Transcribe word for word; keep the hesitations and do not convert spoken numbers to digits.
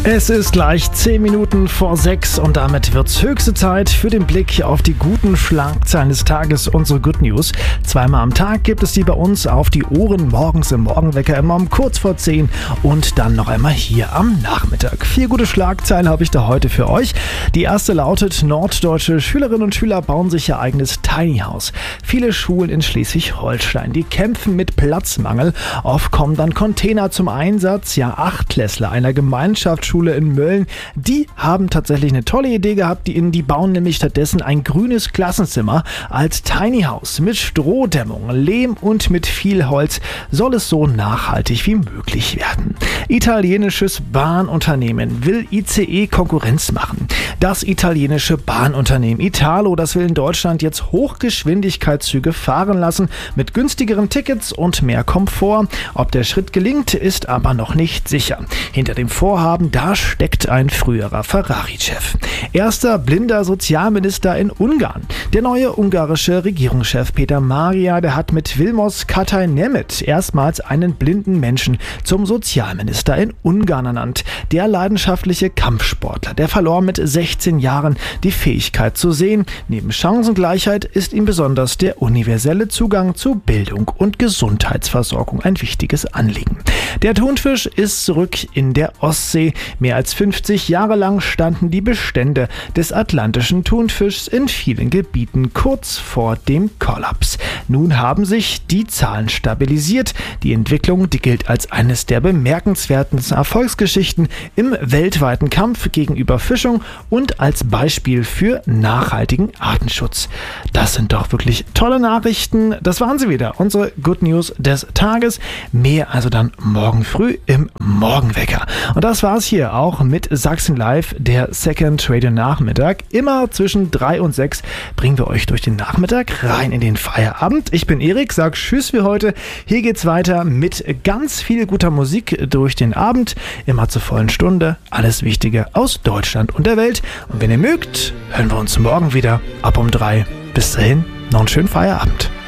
Es ist gleich zehn Minuten vor sechs und damit wird's höchste Zeit für den Blick auf die guten Schlagzeilen des Tages, unsere Good News. Zweimal am Tag gibt es die bei uns auf die Ohren, morgens im Morgenwecker, immer um kurz vor zehn und dann noch einmal hier am Nachmittag. Vier gute Schlagzeilen habe ich da heute für euch. Die erste lautet: Norddeutsche Schülerinnen und Schüler bauen sich ihr eigenes Tiny House. Viele Schulen in Schleswig-Holstein, die kämpfen mit Platzmangel. Oft kommen dann Container zum Einsatz. Ja, Achtklässler einer Gemeinschaftsschule in Mölln, die haben tatsächlich eine tolle Idee gehabt. Die, die bauen nämlich stattdessen ein grünes Klassenzimmer als Tiny House mit Strohdämmung, Lehm und mit viel Holz soll es so nachhaltig wie möglich werden. Italienisches Bahnunternehmen will I C E Konkurrenz machen. Das italienische Bahnunternehmen Italo, das will in Deutschland jetzt Hochgeschwindigkeitszüge fahren lassen mit günstigeren Tickets und mehr Komfort. Ob der Schritt gelingt, ist aber noch nicht sicher. Hinter dem Vorhaben, da steckt ein früherer Ferrari-Chef. Erster blinder Sozialminister in Ungarn. Der neue ungarische Regierungschef Peter Maria, der hat mit Vilmos Katai-Nemeth erstmals einen blinden Menschen zum Sozialminister in Ungarn ernannt. Der leidenschaftliche Kampfsportler, der verlor mit sechzehn Jahren die Fähigkeit zu sehen. Neben Chancengleichheit ist ihm besonders der universelle Zugang zu Bildung und Gesundheitsversorgung ein wichtiges Anliegen. Der Thunfisch ist zurück in der Ostsee. Mehr als fünfzig Jahre lang standen die Bestände des atlantischen Thunfischs in vielen Gebieten kurz vor dem Kollaps. Nun haben sich die Zahlen stabilisiert. Die Entwicklung, die gilt als eines der bemerkenswerten Erfolgsgeschichten im weltweiten Kampf gegen Überfischung und als Beispiel für nachhaltigen Artenschutz. Das sind doch wirklich tolle Nachrichten. Das waren sie wieder, unsere Good News des Tages. Mehr also dann morgen früh im Morgenwecker. Und das war's hier auch mit Sachsen Live, der Second Radio Nachmittag. Immer zwischen drei und sechs bringen wir euch durch den Nachmittag rein in den Feierabend. Ich bin Erik, sag Tschüss für heute. Hier geht's weiter mit ganz viel guter Musik durch den Abend. Immer zur vollen Stunde. Alles Wichtige aus Deutschland und der Welt. Und wenn ihr mögt, hören wir uns morgen wieder ab um drei. Bis dahin, noch einen schönen Feierabend.